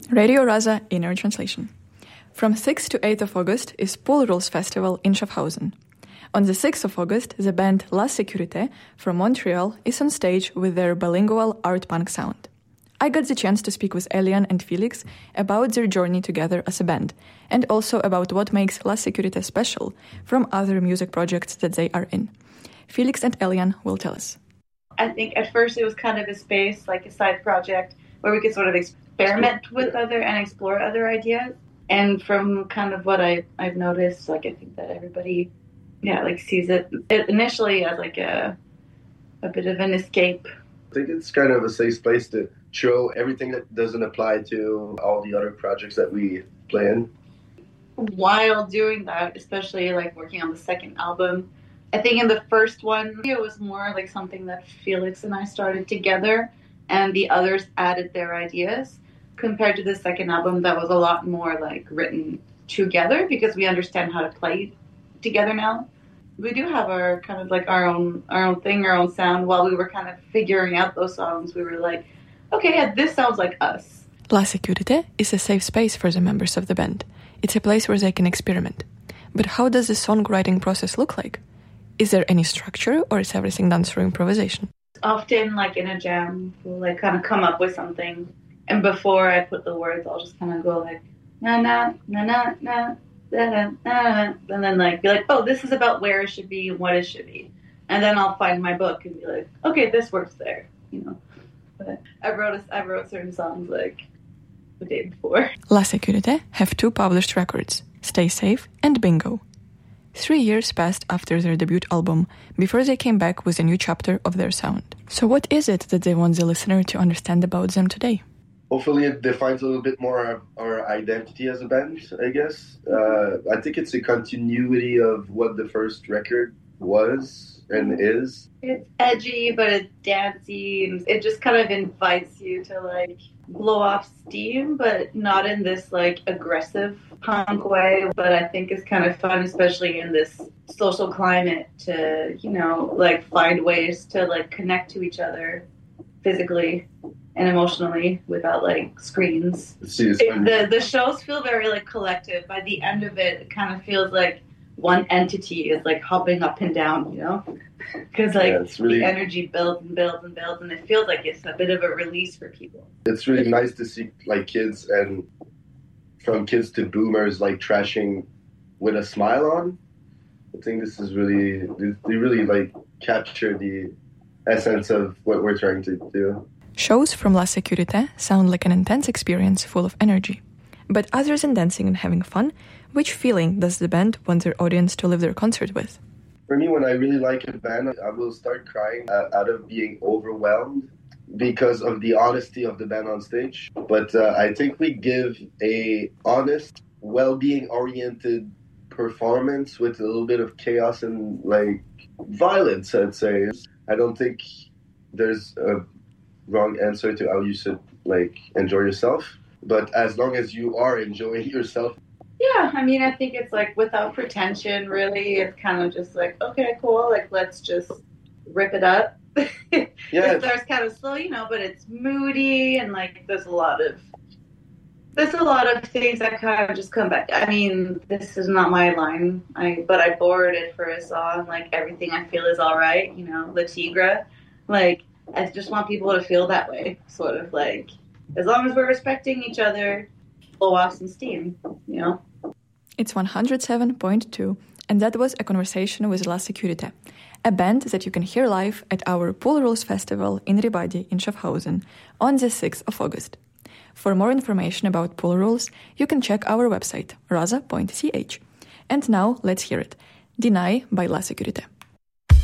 Radio Raza Inner Translation. From 6th to 8th of August is Pool Rules Festival in Schaffhausen. On the 6th of August, the band La Sécurité from Montreal is on stage with their bilingual art punk sound. I got the chance to speak with Elian and Felix about their journey together as a band, and also about what makes La Sécurité special from other music projects that they are in. Felix and Elian will tell us. I think at first it was kind of a space, like a side project, where we could sort of experiment with other and explore other ideas. And from kind of what I've noticed, like I think that everybody, sees it initially as like a bit of an escape. I think it's kind of a safe place to show everything that doesn't apply to all the other projects that we play in. While doing that, especially like working on the second album, I think in the first one, it was more like something that Felix and I started together and the others added their ideas. Compared to the second album, that was a lot more like written together because we understand how to play together now. We do have our kind of like our own thing, our own sound. While we were kind of figuring out those songs, we were like, okay, yeah, this sounds like us. La Sécurité is a safe space for the members of the band. It's a place where they can experiment. But how does the songwriting process look like? Is there any structure or is everything done through improvisation? Often, like in a jam, we'll like kind of come up with something. And before I put the words, I'll just kind of go like, na na, na na, na, da da, na, and then like be like, oh, this is about where it should be and what it should be. And then I'll find my book and be like, okay, this works there, But I wrote certain songs like the day before. La Sécurité have 2 published records, Stay Safe and Bingo. 3 years passed after their debut album before they came back with a new chapter of their sound. So what is it that they want the listener to understand about them today? Hopefully it defines a little bit more our identity as a band, I guess. I think it's a continuity of what the first record was and is. It's edgy, but it's dancey. It just kind of invites you to like blow off steam, but not in this like aggressive punk way. But I think it's kind of fun, especially in this social climate, to, like find ways to like connect to each other physically and emotionally without like screens. The shows feel very like collective. By the end of it, it kind of feels like one entity is like hopping up and down, because the energy builds and builds and builds, and it feels like it's a bit of a release for people. It's really nice to see like kids, and from kids to boomers, like trashing with a smile on. I think this is they really like capture the essence of what we're trying to do. Shows from La Sécurité sound like an intense experience full of energy. But other than dancing and having fun, which feeling does the band want their audience to leave their concert with? For me, when I really like a band, I will start crying out of being overwhelmed because of the honesty of the band on stage. But I think we give a honest, well-being oriented performance with a little bit of chaos and like violence, I'd say. I don't think there's a wrong answer to how you should like enjoy yourself, but as long as you are enjoying yourself. Yeah, I mean, I think it's like without pretension, really. It's kind of just like, okay, cool, like let's just rip it up. Yeah, it starts kind of slow, but it's moody and like there's a lot of things that kind of just come back. I mean, this is not my line, but I borrowed it for a song like Everything I Feel Is Alright, Le Tigre. Like, I just want people to feel that way, sort of like, as long as we're respecting each other, blow off some steam, It's 107.2, and that was a conversation with La Sécurité, a band that you can hear live at our Pool Rules Festival in Ribadi in Schaffhausen on the 6th of August. For more information about Pool Rules, you can check our website, raza.ch. And now, let's hear it. Deny by La Sécurité.